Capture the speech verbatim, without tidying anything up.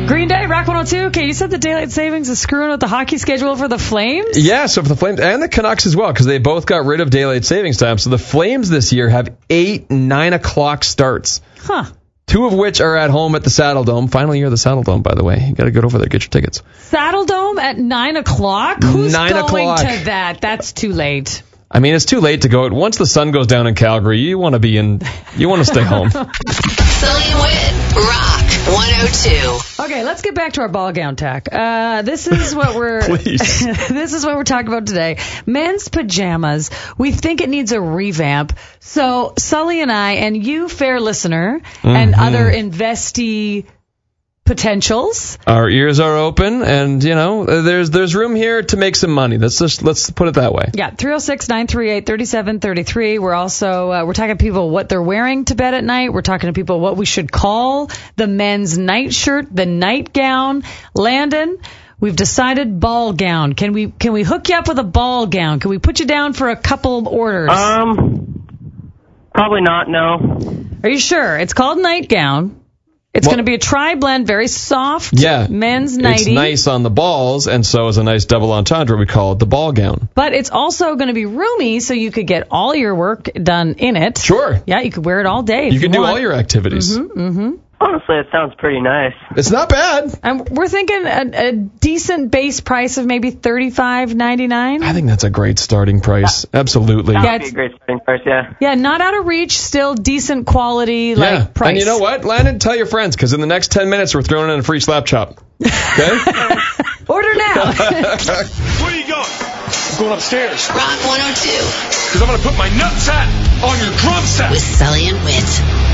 Green Day, Rock one oh two. Okay, you said the daylight savings is screwing with the hockey schedule for the Flames? Yeah, so for the Flames and the Canucks as well, because they both got rid of daylight savings time. So the Flames this year have eight nine o'clock starts. Huh. Two of which are at home at the Saddle Dome. Final year of the Saddle Dome, by the way. You got to get over there, get your tickets. Saddle Dome at nine o'clock? Who's nine going o'clock. to that? That's too late. I mean, it's too late to go. Once the sun goes down in Calgary, you want to be in, you want to stay home. Sully and Whit, Rock one oh two. Okay, let's get back to our ball gown tack. Uh, this is what we're Please. this is what we're talking about today. Men's pajamas. We think it needs a revamp. So Sully and I and you, fair listener, and Mm-hmm. other investee potentials. Our ears are open, and you know, there's there's room here to make some money. Let's just let's put it that way. Yeah, three oh six, nine three eight, three seven three three. We're also uh, we're talking to people what they're wearing to bed at night. We're talking to people what we should call the men's nightshirt, the nightgown. Landon, we've decided ball gown. Can we can we hook you up with a ball gown? Can we put you down for a couple orders? Um, probably not, no. Are you sure? It's called nightgown. It's Well- going to be a tri-blend, very soft Yeah, men's It's nightie. nice on the balls, and so as a nice double entendre, we call it the ball gown. But it's also going to be roomy, so you could get all your work done in it. Sure. Yeah, you could wear it all day. If You can do want. all your activities. Mm-hmm. Honestly, it sounds pretty nice. It's not bad. And we're thinking a, a decent base price of maybe thirty-five ninety-nine. I think that's a great starting price. Absolutely. That Yeah, would be it's- a great starting price, yeah. Yeah, not out of reach, still decent quality, Yeah. like price. And you know what, Landon? Tell your friends, because in the next ten minutes, we're throwing in a free slap chop. Okay? Order now. Where are you going? I'm going upstairs. Rock one oh two Because I'm going to put my nutsack on your drum set. with Sully and Whit.